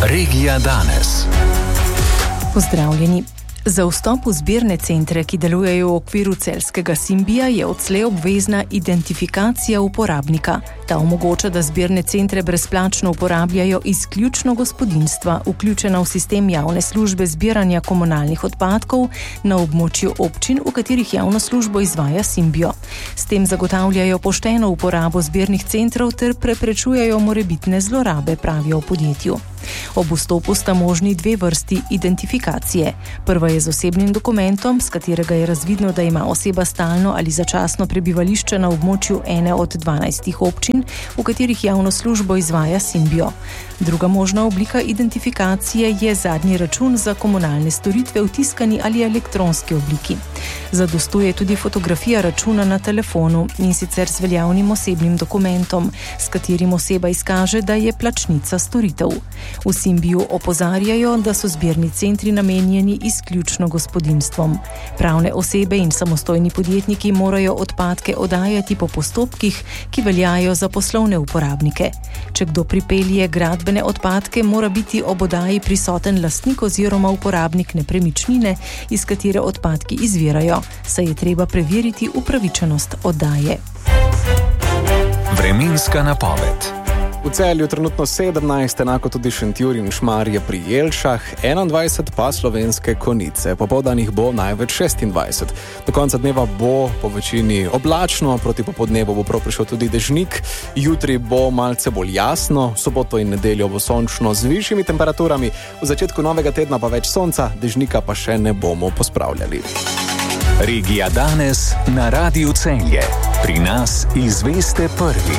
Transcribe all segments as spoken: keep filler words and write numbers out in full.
Regija danes. Pozdravljeni. Za vstop v zbirne centre, ki delujejo v okviru celjskega Simbija, je odslej obvezna identifikacija uporabnika. Ta omogoča, da zbirne centre brezplačno uporabljajo izključno gospodinjstva, vključena v sistem javne službe zbiranja komunalnih odpadkov na območju občin, v katerih javno službo izvaja Simbijo. S tem zagotavljajo pošteno uporabo zbirnih centrov ter preprečujejo morebitne zlorabe, pravijo v podjetju. Ob vstopu sta možni dve vrsti identifikacije. Prva je z osebnim dokumentom, s katerega je razvidno, da ima oseba stalno ali začasno prebivališče na območju ene od dvanajstih občin, v katerih javno službo izvaja Simbijo. Druga možna oblika identifikacije je zadnji račun za komunalne storitve v tiskani ali elektronski obliki. Zadostuje tudi fotografija računa na telefonu, in sicer z veljavnim osebnim dokumentom, s katerim oseba izkaže, da je plačnica storitev. V Simbiju opozarjajo, da so zbirni centri namenjeni izključno gospodinjstvom. Pravne osebe in samostojni podjetniki morajo odpadke oddajati po postopkih, ki veljajo za poslovne uporabnike. Če kdo pripelje gradbene odpadke, mora biti ob oddaji prisoten lastnik oziroma uporabnik nepremičnine, iz katere odpadki izvirajo, saj je treba preveriti upravičenost oddaje. Vremenska napoved. V Celju trenutno sedemnajst, enako tudi Šentjur in Šmarje pri Jelšah, enaindvajset pa Slovenske Konjice. Popoldan jih bo največ šestindvajset. Do konca dneva bo po večini oblačno, proti popoldnevu bo prav prišel tudi dežnik. Jutri bo malce bolj jasno, soboto in nedeljo bo sončno z višjimi temperaturami. V začetku novega tedna pa več sonca, dežnika pa še ne bomo pospravljali. Regija danes na Radiu Celje. Pri nas izveste prvi.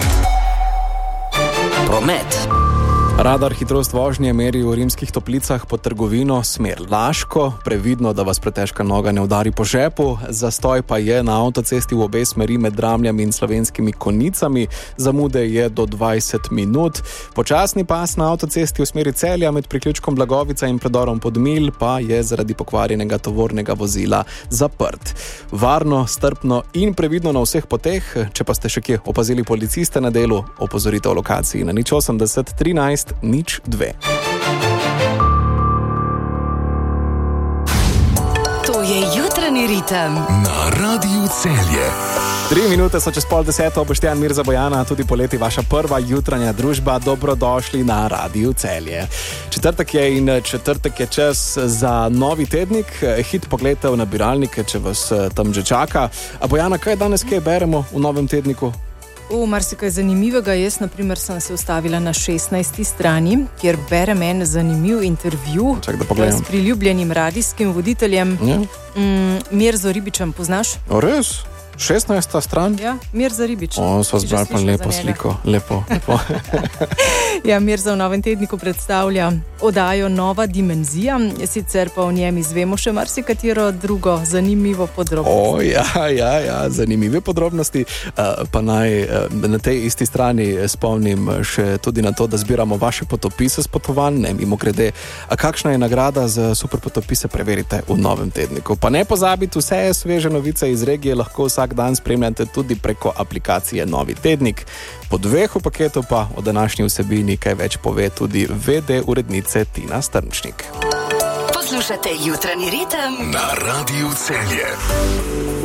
Promet. Radar hitrost vožnje meri v Rimskih Toplicah pod Trgovino, smer Laško. Previdno, da vas pretežka noga ne udari po žepu. Zastoj pa je na avtocesti v obe smeri med Dramljami in Slovenskimi Konjicami. Zamude je do dvajset minut. Počasni pas na avtocesti v smeri Celja med priključkom Blagovica in predorom Podmilj pa je zaradi pokvarjenega tovornega vozila zaprt. Varno, strpno in previdno na vseh poteh. Če pa ste še kje opazili policiste na delu, opozorite o lokaciji na nič osemdeset trinajst nič dve. To je jutranji ritem na Radiu Celje. Tri minute so čez pol deseto, Boštjan Mirza Bojana, tudi poleti vaša prva jutranja družba. Dobrodošli na Radiu Celje. Četrtek je in četrtek je čas za novi tednik. Hit poglejte v nabiralnike, če vas tam že čaka. A Bojana, kaj danes kaj beremo v novem tedniku? V marsikaj zanimivega. Jaz, na primer, sem se ustavila na šestnajsti strani, kjer berem en zanimiv intervju Čak, da s priljubljenim radijskim voditeljem. Ja. Mm, Mirzo Ribičem, poznaš? O, res? šestnajsta stran? Ja, Mirza Ribič. O, sva zbrali pa lepo sliko. Lepo, lepo. Ja, Mirza v novem tedniku predstavlja oddajo Nova dimenzija, sicer pa v njem izvemo še marsikatero drugo zanimivo podrobnost. O, ja, ja, ja, zanimive podrobnosti. Uh, pa naj uh, na tej isti strani spomnim še tudi na to, da zbiramo vaše potopise s potovanj. Ne, mimo grede, a kakšna je nagrada za super potopise, preverite v novem tedniku. Pa ne pozabite, vse sveže novice iz regije lahko vsak dan spremljate tudi preko aplikacije Novi tednik. Po dveh v paketu pa o današnji vsebini kaj več pove tudi ve de urednice Tina Strnčnik. Poslušate jutranji ritem na Radiu Celje.